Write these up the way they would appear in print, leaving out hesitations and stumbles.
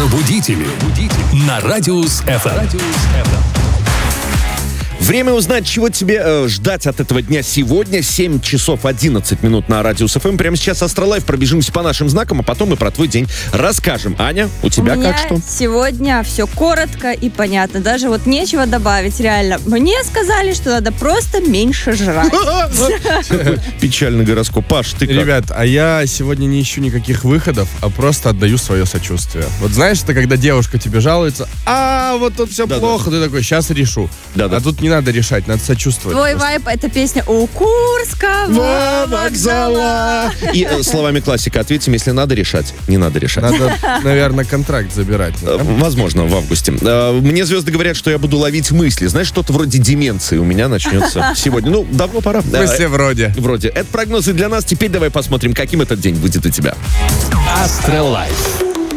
Пробудители на Радиус ФМ. Время узнать, чего тебе ждать от этого дня сегодня. 7 часов 11 минут на Радиус ФМ. Прямо сейчас Астролайф пробежимся по нашим знакам, а потом мы про твой день расскажем. Аня, у тебя как что? Сегодня все коротко и понятно. Даже вот нечего добавить, реально. Мне сказали, что надо просто меньше жрать. Печальный гороскоп. Паш, ты как? Ребят, а я сегодня не ищу никаких выходов, а просто отдаю свое сочувствие. Вот знаешь, это когда девушка тебе жалуется, вот тут все плохо, ты такой, сейчас решу. Да-да. А тут не надо решать, надо сочувствовать. Твой просто. вайб — это песня «У Курского вокзала». И словами классика ответим, если надо решать, не надо решать. Надо, наверное, контракт забирать. Возможно, в августе. Мне звезды говорят, что я буду ловить мысли. Знаешь, что-то вроде деменции у меня начнется сегодня. Ну, давно пора. В смысле, вроде. Вроде. Это прогнозы для нас. Теперь давай посмотрим, каким этот день выйдет у тебя. Астролайф.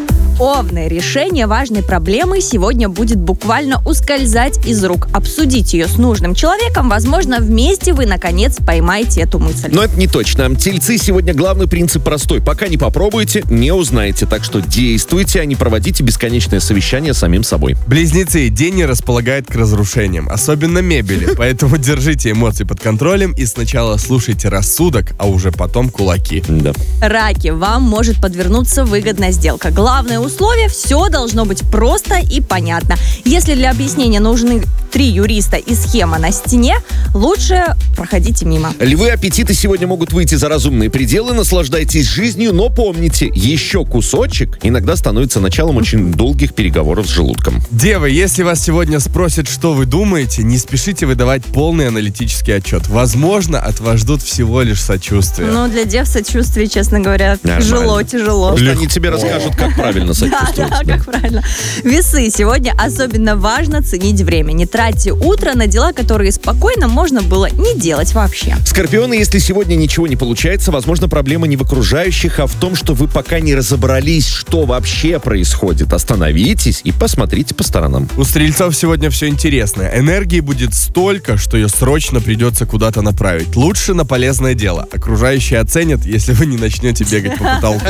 Овны. Решение важной проблемы сегодня будет буквально ускользать из рук. Обсудить ее с нужным человеком, возможно, вместе вы, наконец, поймаете эту мысль. Но это не точно. Тельцы, сегодня главный принцип простой. Пока не попробуете, не узнаете. Так что действуйте, а не проводите бесконечное совещание с самим собой. Близнецы, день не располагает к разрушениям, особенно мебели. Поэтому держите эмоции под контролем и сначала слушайте рассудок, а уже потом кулаки. Да. Раки. Вам может подвернуться выгодная сделка. Главное условие — все должно быть просто и понятно. Если для объяснения нужны 3 юриста и схема на стене, лучше проходите мимо. Львы, аппетиты сегодня могут выйти за разумные пределы. Наслаждайтесь жизнью, но помните, еще кусочек иногда становится началом очень долгих переговоров с желудком. Девы, если вас сегодня спросят, что вы думаете, не спешите выдавать полный аналитический отчет. Возможно, от вас ждут всего лишь сочувствия. Ну, для дев сочувствие, честно говоря, тяжело. Просто они тебе расскажут, как правильно сочувствовать. Да, как правильно. Весы. Сегодня особенно важно ценить время. Не тратьте утро на дела, которые спокойно можно было не делать вообще. Скорпионы, если сегодня ничего не получается, возможно, проблема не в окружающих, а в том, что вы пока не разобрались, что вообще происходит. Остановитесь и посмотрите по сторонам. У стрельцов сегодня все интересно. Энергии будет столько, что ее срочно придется куда-то направить. Лучше на полезное дело. Окружающие оценят, если вы не начнете бегать по потолку.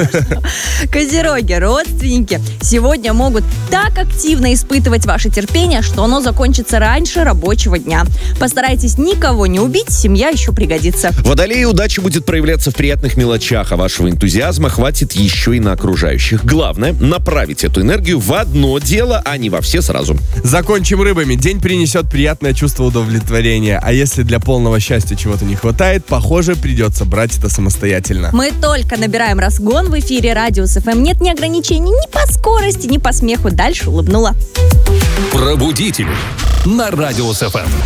Козероги, родственники сегодня могут так активно испытывать ваше терпение, что оно закончится раньше рабочего дня. Постарайтесь никого не убить, семья еще пригодится. Водолеи, удача будет проявляться в приятных мелочах, а вашего энтузиазма хватит еще и на окружающих. Главное, направить эту энергию в одно дело, а не во все сразу. Закончим рыбами. День принесет приятное чувство удовлетворения. А если для полного счастья чего-то не хватает, похоже, придется брать это самостоятельно. Мы только набираем разгон в эфире Радиус ФМ. Нет ни ограничений ни по скорости, ни по смеху. Дальше улыбнула. Пробудители на Радиус ФМ.